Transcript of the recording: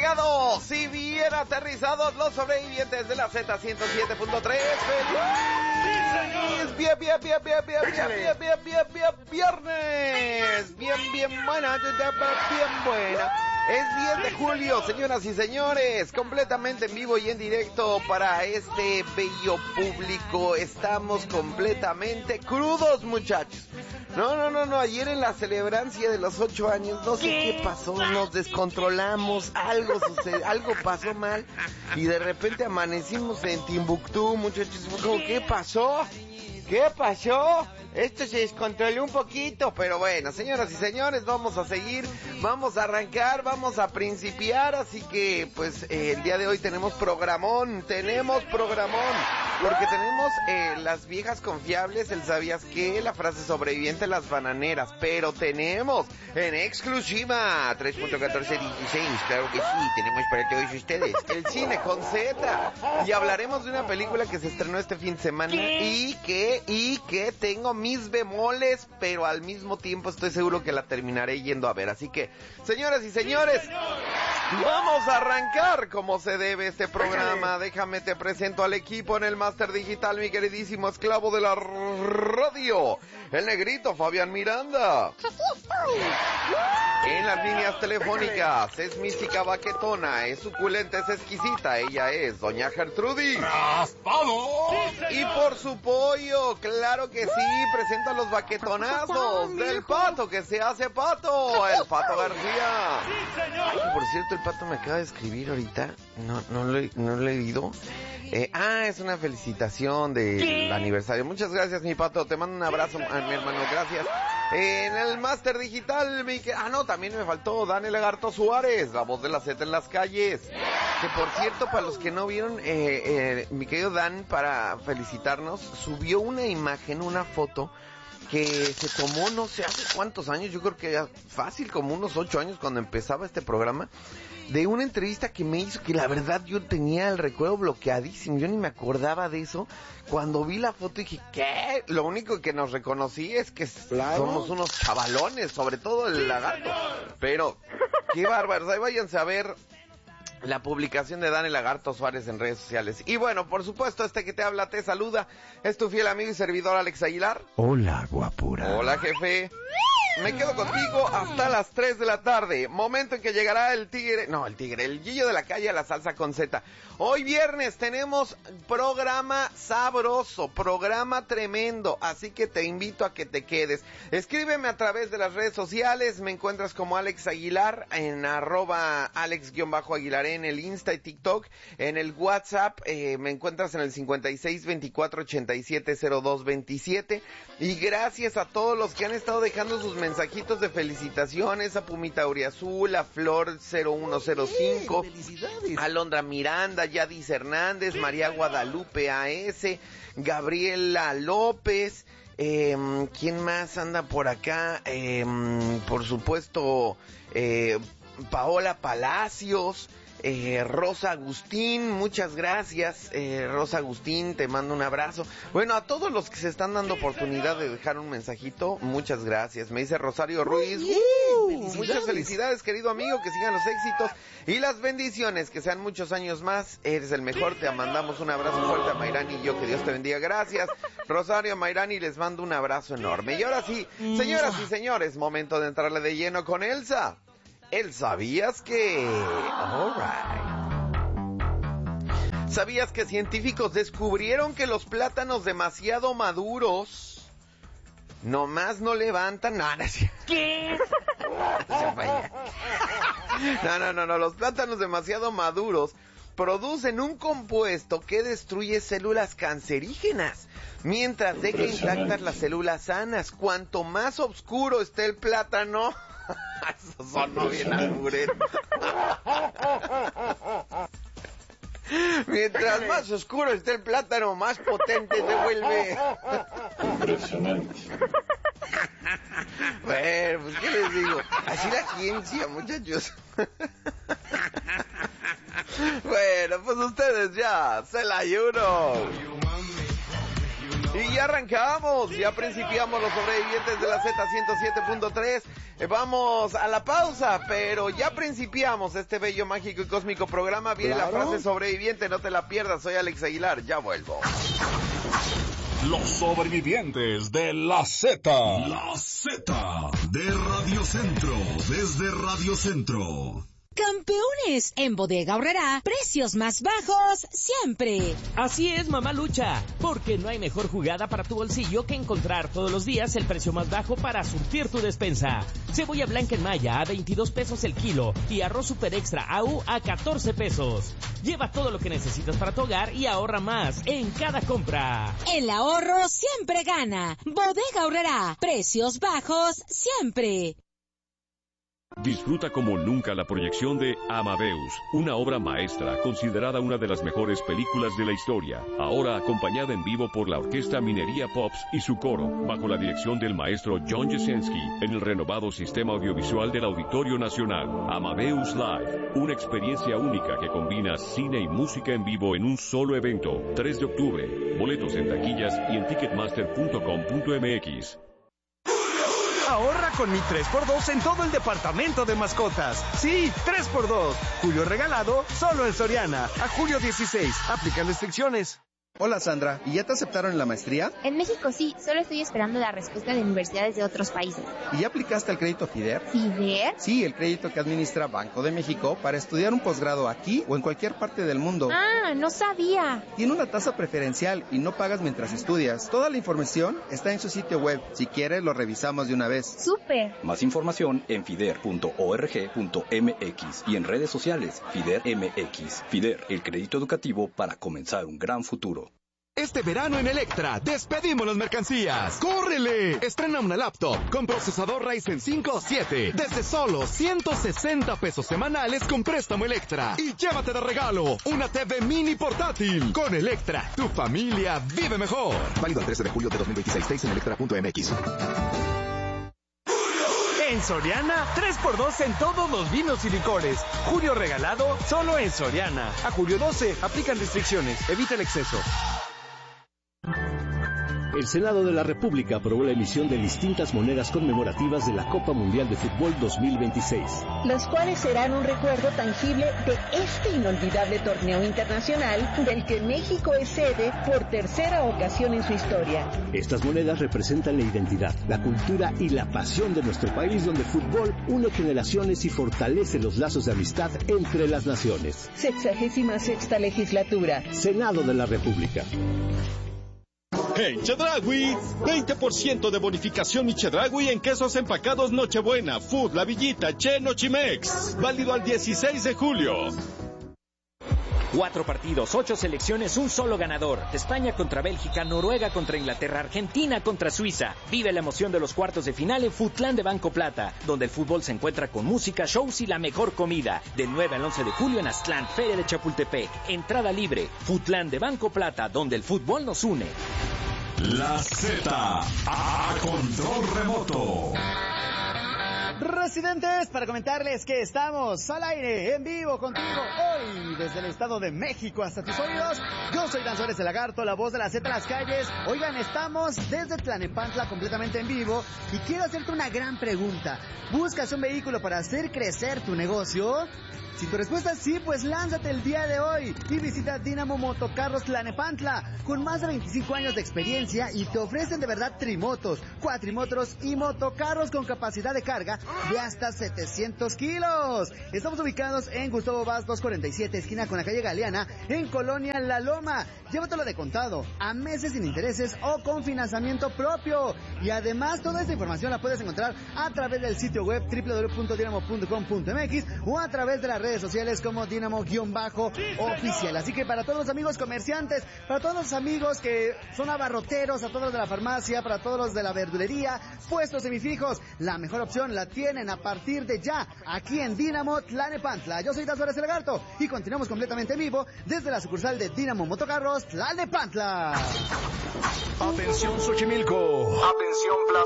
llegado, si bien aterrizados los sobrevivientes de la Z107.3. ¡Feliz! Bien, viernes. Bien buena, bien buena. Es 10 de julio, señoras y señores, completamente en vivo y en directo para este bello público. Estamos completamente crudos, muchachos. No, ayer en la celebrancia de los 8 años, no sé qué pasó, nos descontrolamos, algo sucedió, algo pasó mal, y de repente amanecimos en Timbuktu, muchachos, fue como, ¿qué pasó? Esto se descontroló un poquito, pero bueno, señoras y señores, vamos a seguir, vamos a arrancar, vamos a principiar, así que pues el día de hoy tenemos programón, porque tenemos las viejas confiables, el sabías qué, la frase sobreviviente, las bananeras, pero tenemos en exclusiva 3.1416, claro que sí, tenemos para todos ustedes, el cine con Z, y hablaremos de una película que se estrenó este fin de semana y que tengo mis bemoles, pero al mismo tiempo estoy seguro que la terminaré yendo a ver. Así que, señoras y señores, vamos a arrancar como se debe este programa. Déjame te presento al equipo en el Máster Digital, mi queridísimo esclavo de la radio, el negrito Fabián Miranda. En las líneas telefónicas es mística baquetona, es suculenta, es exquisita, ella es doña Gertrudis. ¡Raspado! Y por su pollo, claro que sí, presenta a los baquetonazos del pato que se hace pato, el Pato García. Ay, por cierto, el pato me acaba de escribir ahorita, no lo he leído. Es una felicitación del aniversario. Muchas gracias, mi pato, te mando un abrazo, mi hermano, gracias. En el Máster Digital, también me faltó Dani Lagarto Suárez, la voz de la Z en las calles. Que por cierto, para los que no vieron, mi querido Dan, para felicitarnos, subió una imagen, una foto que se tomó no sé hace cuántos años, yo creo que ya fácil como unos 8 años cuando empezaba este programa, de una entrevista que me hizo, que la verdad yo tenía el recuerdo bloqueadísimo, yo ni me acordaba de eso. Cuando vi la foto dije, ¿qué? Lo único que nos reconocí es que somos unos chavalones, sobre todo el lagarto. Pero, qué bárbaros, ahí váyanse a ver la publicación de Dani Lagarto Suárez en redes sociales. Y bueno, por supuesto, este que te habla te saluda, es tu fiel amigo y servidor Alex Aguilar. Hola, guapura. Hola, jefe. Me quedo contigo hasta las 3 de la tarde, momento en que llegará el Guillo de la calle a la salsa con Z. Hoy viernes tenemos programa sabroso, programa tremendo, así que te invito a que te quedes. Escríbeme a través de las redes sociales, me encuentras como Alex Aguilar, en @Alex_Aguilar en el Insta y TikTok, en el WhatsApp, me encuentras en el 5624870227, y gracias a todos los que han estado dejando sus mensajitos de felicitaciones, a Pumita Uriazul, a Flor 0105, felicidades. a Alondra Miranda, Yadis Hernández, María Guadalupe A.S., Gabriela López, ¿quién más anda por acá? Por supuesto, Paola Palacios, Rosa Agustín, muchas gracias, Rosa Agustín, te mando un abrazo. Bueno, a todos los que se están dando oportunidad de dejar un mensajito, muchas gracias. Me dice Rosario Ruiz, muchas felicidades, querido amigo, que sigan los éxitos y las bendiciones, que sean muchos años más, eres el mejor, te mandamos un abrazo fuerte a Mayrani y yo, que Dios te bendiga, gracias. Rosario, Mayrani, les mando un abrazo enorme. Y ahora sí, señoras y señores, momento de entrarle de lleno con Elsa. ¿Sabías que? Alright. ¿Sabías que científicos descubrieron que los plátanos demasiado maduros nomás no levantan nada? ¿Qué? No, los plátanos demasiado maduros producen un compuesto que destruye células cancerígenas, mientras deja intactas las células sanas. Cuanto más oscuro esté el plátano, eso sonó bien alburero. Mientras más oscuro esté el plátano, más potente se vuelve. Impresionante. Bueno, pues qué les digo, así la ciencia, muchachos. Bueno, pues ustedes ya se la ayuno. Y ya arrancamos, ya principiamos los sobrevivientes de la Z107.3. Vamos a la pausa, pero ya principiamos este bello, mágico y cósmico programa. Viene la frase sobreviviente, no te la pierdas. Soy Alex Aguilar, ya vuelvo. Los sobrevivientes de la Z. La Z de Radio Centro, desde Radio Centro. Campeones, en Bodega Aurrerá, precios más bajos siempre. Así es, mamá Lucha, porque no hay mejor jugada para tu bolsillo que encontrar todos los días el precio más bajo para surtir tu despensa. Cebolla blanca en malla a 22 pesos el kilo y arroz super extra AU a 14 pesos. Lleva todo lo que necesitas para tu hogar y ahorra más en cada compra. El ahorro siempre gana. Bodega Aurrerá, precios bajos siempre. Disfruta como nunca la proyección de Amadeus, una obra maestra considerada una de las mejores películas de la historia, ahora acompañada en vivo por la Orquesta Minería Pops y su coro, bajo la dirección del maestro John Jasenski, en el renovado sistema audiovisual del Auditorio Nacional. Amadeus Live, una experiencia única que combina cine y música en vivo en un solo evento. 3 de octubre, boletos en taquillas y en ticketmaster.com.mx. Ahorra con mi 3x2 en todo el departamento de mascotas. Sí, 3x2. Julio regalado, solo en Soriana. A julio 16. Aplican restricciones. Hola Sandra, ¿y ya te aceptaron en la maestría? En México sí, solo estoy esperando la respuesta de universidades de otros países. ¿Y ya aplicaste al crédito FIDER? ¿FIDER? Sí, el crédito que administra Banco de México para estudiar un posgrado aquí o en cualquier parte del mundo. Ah, no sabía. Tiene una tasa preferencial y no pagas mientras estudias. Toda la información está en su sitio web. Si quieres, lo revisamos de una vez. ¡Súper! Más información en fider.org.mx y en redes sociales FIDER MX. FIDER, el crédito educativo para comenzar un gran futuro. Este verano en Electra, despedimos las mercancías. ¡Córrele! Estrena una laptop con procesador Ryzen 5 o 7 desde solo 160 pesos semanales con préstamo Electra. Y llévate de regalo una TV mini portátil. Con Electra, tu familia vive mejor. Válido el 13 de julio de 2026, 6 en electra.mx. En Soriana, 3x2 en todos los vinos y licores. Julio regalado, solo en Soriana. A julio 12, aplican restricciones. Evita el exceso. El Senado de la República aprobó la emisión de distintas monedas conmemorativas de la Copa Mundial de Fútbol 2026. Los cuales serán un recuerdo tangible de este inolvidable torneo internacional del que México es sede por tercera ocasión en su historia. Estas monedas representan la identidad, la cultura y la pasión de nuestro país, donde el fútbol une generaciones y fortalece los lazos de amistad entre las naciones. 66ª legislatura. Senado de la República. En Chedraui, 20% de bonificación y Chedraui en quesos empacados Nochebuena, Food, La Villita, Che, Nochimex. Válido al 16 de julio. 4 partidos, 8 selecciones, un solo ganador. España contra Bélgica, Noruega contra Inglaterra, Argentina contra Suiza. Vive la emoción de los cuartos de final en Footlán de Banco Plata, donde el fútbol se encuentra con música, shows y la mejor comida. Del 9 al 11 de julio en Aztlán, Feria de Chapultepec. Entrada libre. Footlán de Banco Plata, donde el fútbol nos une. La Z a control remoto. Residentes, para comentarles que estamos al aire, en vivo contigo, hoy, desde el Estado de México hasta tus oídos. Yo soy Dan Suárez el Lagarto, la voz de la Z en las calles. Oigan, estamos desde Tlalnepantla completamente en vivo y quiero hacerte una gran pregunta. ¿Buscas un vehículo para hacer crecer tu negocio? Si tu respuesta es sí, pues lánzate el día de hoy y visita Dínamo Motocarros Tlalnepantla, con más de 25 años de experiencia, y te ofrecen de verdad trimotos, cuatrimotros y motocarros con capacidad de carga de hasta 700 kilos. Estamos ubicados en Gustavo Vaz 247, esquina con la calle Galeana, en Colonia La Loma. Llévatelo de contado, a meses sin intereses o con financiamiento propio. Y además, toda esta información la puedes encontrar a través del sitio web www.dinamo.com.mx o a través de las redes sociales como Dinamo-oficial. Así que para todos los amigos comerciantes, para todos los amigos que son abarroteros, a todos los de la farmacia, para todos los de la verdulería, puestos semifijos, la mejor opción la tienen a partir de ya, aquí en Dínamo Tlalnepantla. Yo soy Dan Suárez el Lagarto y continuamos completamente en vivo desde la sucursal de Dínamo Motocarros Tlalnepantla. Atención Xochimilco. Atención Plaza